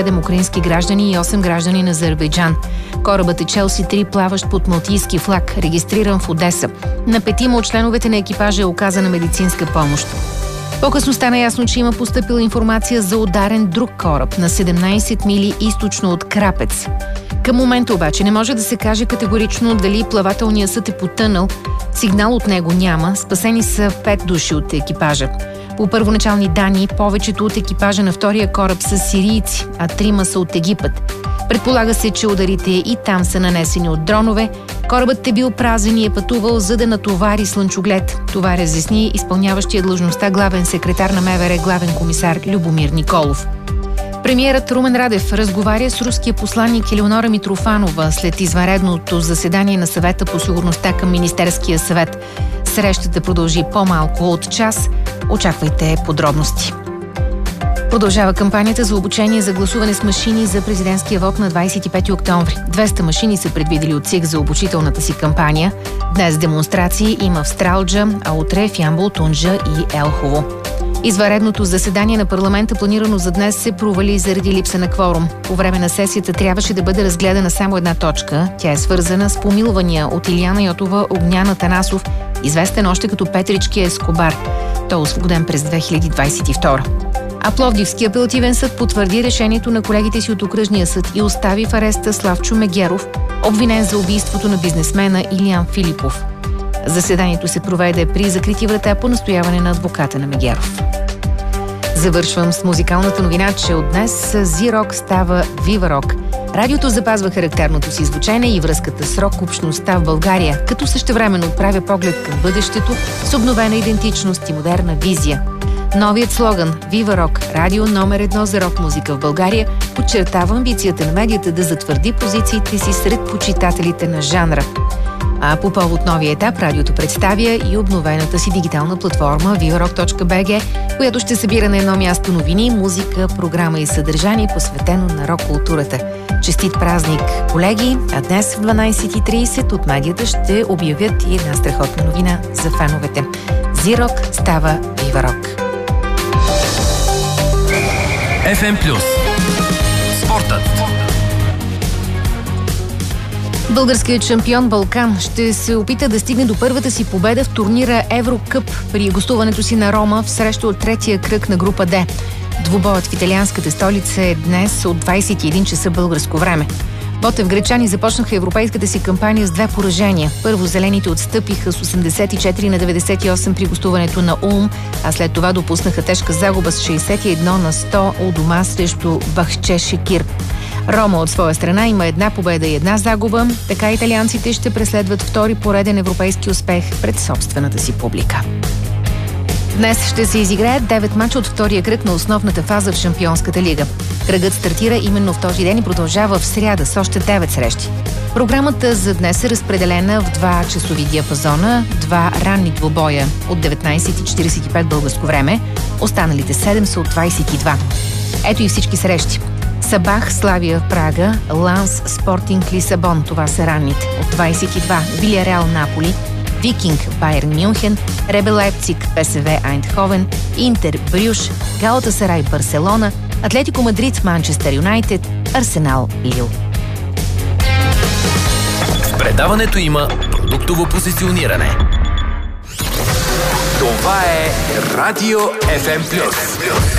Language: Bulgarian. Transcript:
7 украински граждани и 8 граждани на Азербайджан. Корабът е Челси 3, плаващ под малтийски флаг, регистриран в Одеса. На 5 от членовете на екипажа е оказана медицинска помощ. По-късно стана ясно, че има постъпила информация за ударен друг кораб на 17 мили източно от Крапец. Към момента обаче не може да се каже категорично дали плавателният съд е потънал. Сигнал от него няма. Спасени са 5 души от екипажа. По първоначални данни, повечето от екипажа на втория кораб са сирийци, а 3 са от Египет. Предполага се, че ударите и там са нанесени от дронове. Корабът е бил празен и е пътувал, за да натовари слънчоглед. Това разясни изпълняващия длъжността главен секретар на МВР, главен комисар Любомир Николов. Премиерът Румен Радев разговаря с руския посланник Елеонора Митрофанова след извънредното заседание на Съвета по сигурността към Министерския съвет. Срещата продължи по-малко от час. Очаквайте подробности. Продължава кампанията за обучение за гласуване с машини за президентския вод на 25 октомври. 200 машини са предвидели от ЦИК за обучителната си кампания. Днес демонстрации има в Стралджа, а утре в Ямбол, Тунджа и Елхово. Извънредното заседание на парламента, планирано за днес, се провали заради липса на кворум. По време на сесията трябваше да бъде разгледана само една точка. Тя е свързана с помилвания от Илияна Йотова, Огнян Атанасов, известен още като Петрички Ескобар. Той е освободен през 2022. А Пловдивски апелативен съд потвърди решението на колегите си от окръжния съд и остави в ареста Славчо Мегеров, обвинен за убийството на бизнесмена Илиян Филипов. Заседанието се проведе при закрити врата по настояване на адвоката на Мегеров. Завършвам с музикалната новина, че от днес Z-Rock става Viva Rock. Радиото запазва характерното си звучение и връзката с рок общността в България, като същевременно отправя поглед към бъдещето с обновена идентичност и модерна визия. Новият слоган Viva Rock, радио номер 1 за рок музика в България, подчертава амбицията на медията да затвърди позициите си сред почитателите на жанра. А по повод новия етап, радиото представя и обновената си дигитална платформа vivarock.bg, която ще събира на едно място новини, музика, програма и съдържание, посветено на рок-културата. Честит празник, колеги! А днес в 12:30 от медията ще обявят и една страхотна новина за феновете. Z-Rock става Viva Rock. FM+. Спортът. Българският шампион Балкан ще се опита да стигне до първата си победа в турнира Еврокъп при гостуването си на Рома в среща от третия кръг на група Д. Двубоят в италианската столица е днес от 21 часа българско време. Ботев-гречани започнаха европейската си кампания с 2 поражения. Първо зелените отстъпиха с 84-98 при гостуването на Улм, а след това допуснаха тежка загуба с 61-100 у дома срещу Бахче-Шекир. Рома от своя страна има 1 победа и 1 загуба. Така италианците ще преследват втори пореден европейски успех пред собствената си публика. Днес ще се изиграят 9 мача от втория кръг на основната фаза в Шампионската лига. Кръгът стартира именно в този ден и продължава в сряда с още 9 срещи. Програмата за днес е разпределена в 2 часови диапазона, 2 ранни двубоя от 19:45 българско време, останалите 7 са от 22. Ето и всички срещи. Сабах, Славия, Прага, Ланс, Спортинг, Лисабон, това са ранните. От 22, Вилияреал, Наполи, Викинг, Байерн Мюнхен, Ребе Лайпциг, ПСВ Айндховен, Интер, Брюш, Галатасарай, Барселона, Атлетико Мадрид, Манчестър Юнайтед, Арсенал, Лил. В предаването има продуктово позициониране. Това е Радио FM+.